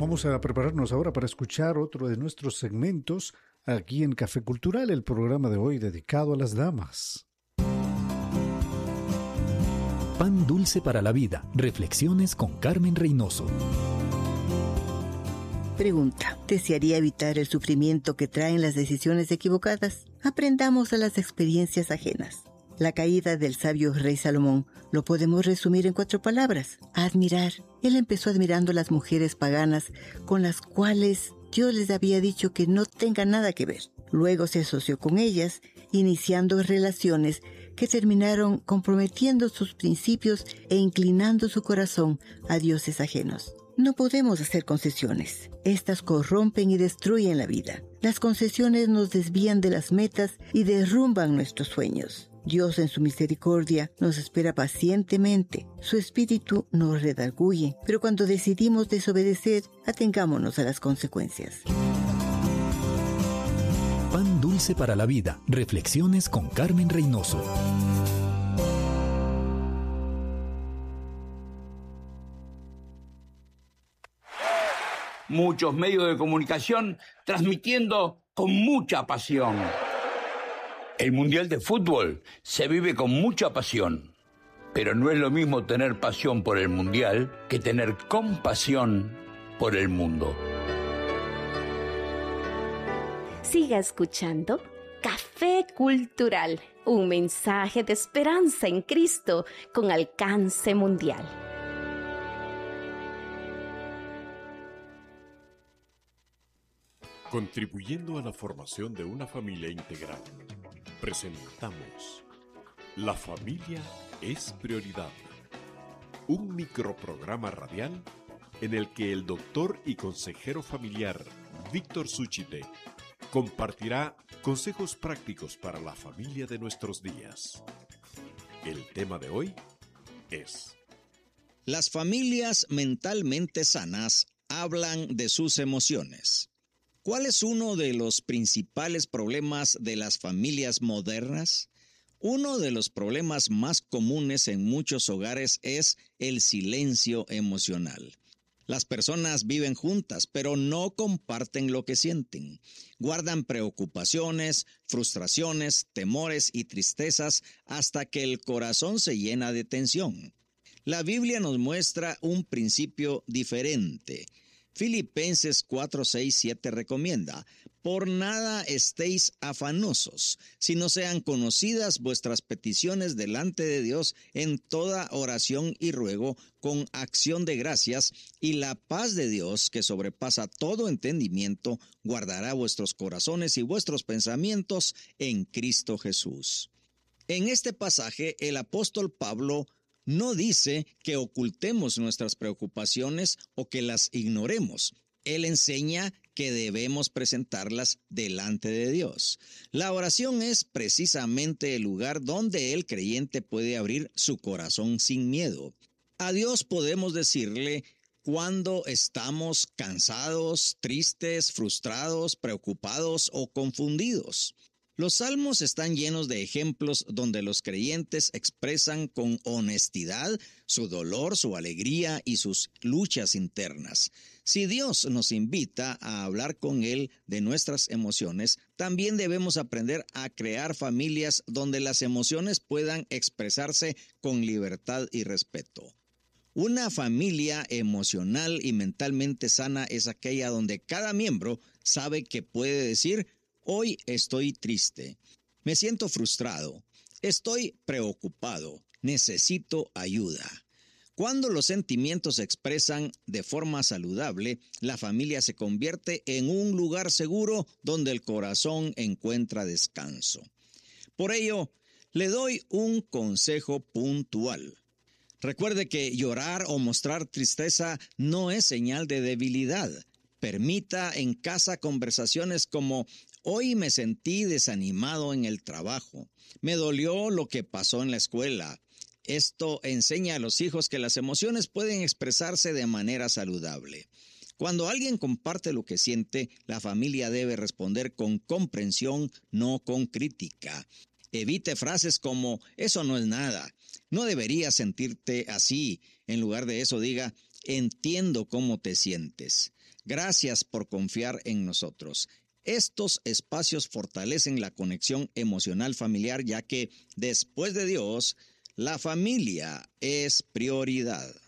Vamos a prepararnos ahora para escuchar otro de nuestros segmentos aquí en Café Cultural, el programa de hoy dedicado a las damas. Pan dulce para la vida. Reflexiones con Carmen Reynoso. Pregunta: ¿desearía evitar el sufrimiento que traen las decisiones equivocadas? Aprendamos a las experiencias ajenas. La caída del sabio rey Salomón lo podemos resumir en 4 palabras: admirar. Él empezó admirando a las mujeres paganas con las cuales Dios les había dicho que no tengan nada que ver. Luego se asoció con ellas, iniciando relaciones que terminaron comprometiendo sus principios e inclinando su corazón a dioses ajenos. No podemos hacer concesiones. Estas corrompen y destruyen la vida. Las concesiones nos desvían de las metas y derrumban nuestros sueños. Dios en su misericordia nos espera pacientemente. Su espíritu nos redarguye, pero cuando decidimos desobedecer, atengámonos a las consecuencias. Pan dulce para la vida. Reflexiones con Carmen Reynoso. Muchos medios de comunicación transmitiendo con mucha pasión. El Mundial de Fútbol se vive con mucha pasión, pero no es lo mismo tener pasión por el Mundial que tener compasión por el mundo. Siga escuchando Café Cultural, un mensaje de esperanza en Cristo con alcance mundial. Contribuyendo a la formación de una familia integral, presentamos La familia es prioridad, un microprograma radial en el que el doctor y consejero familiar Víctor Súchite compartirá consejos prácticos para la familia de nuestros días. El tema de hoy es: las familias mentalmente sanas hablan de sus emociones. ¿Cuál es uno de los principales problemas de las familias modernas? Uno de los problemas más comunes en muchos hogares es el silencio emocional. Las personas viven juntas, pero no comparten lo que sienten. Guardan preocupaciones, frustraciones, temores y tristezas hasta que el corazón se llena de tensión. La Biblia nos muestra un principio diferente. Filipenses 4, 6, 7 recomienda: por nada estéis afanosos, sino sean conocidas vuestras peticiones delante de Dios en toda oración y ruego, con acción de gracias, y la paz de Dios, que sobrepasa todo entendimiento, guardará vuestros corazones y vuestros pensamientos en Cristo Jesús. En este pasaje, el apóstol Pablo no dice que ocultemos nuestras preocupaciones o que las ignoremos. Él enseña que debemos presentarlas delante de Dios. La oración es precisamente el lugar donde el creyente puede abrir su corazón sin miedo. A Dios podemos decirle cuando estamos cansados, tristes, frustrados, preocupados o confundidos. Los salmos están llenos de ejemplos donde los creyentes expresan con honestidad su dolor, su alegría y sus luchas internas. Si Dios nos invita a hablar con Él de nuestras emociones, también debemos aprender a crear familias donde las emociones puedan expresarse con libertad y respeto. Una familia emocional y mentalmente sana es aquella donde cada miembro sabe que puede decir: hoy estoy triste, me siento frustrado, estoy preocupado, necesito ayuda. Cuando los sentimientos se expresan de forma saludable, la familia se convierte en un lugar seguro donde el corazón encuentra descanso. Por ello, le doy un consejo puntual. Recuerde que llorar o mostrar tristeza no es señal de debilidad. Permita en casa conversaciones como: hoy me sentí desanimado en el trabajo, me dolió lo que pasó en la escuela. Esto enseña a los hijos que las emociones pueden expresarse de manera saludable. Cuando alguien comparte lo que siente, la familia debe responder con comprensión, no con crítica. Evite frases como: eso no es nada, no deberías sentirte así. En lugar de eso, diga: entiendo cómo te sientes. Gracias por confiar en nosotros. Estos espacios fortalecen la conexión emocional familiar, ya que después de Dios, la familia es prioridad.